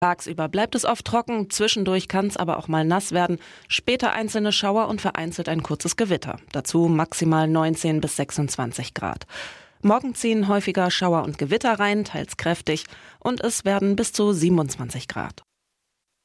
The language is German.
Tagsüber bleibt es oft trocken, zwischendurch kann es aber auch mal nass werden, später einzelne Schauer und vereinzelt ein kurzes Gewitter. Dazu maximal 19 bis 26 Grad. Morgen ziehen häufiger Schauer und Gewitter rein, teils kräftig, und es werden bis zu 27 Grad.